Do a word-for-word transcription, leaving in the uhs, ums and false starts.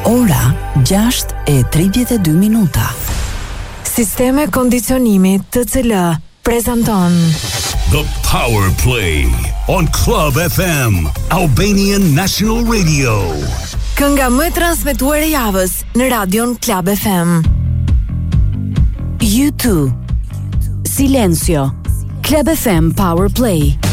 Ora gjashtë e tridhjetë e dy minuta. Sisteme kondicionimi T C L prezanton The Power Play on Club F M, Albanian National Radio. Kënga më e transmetuar e javës në radion Club F M. U two, Silencio, Club F M Power Play.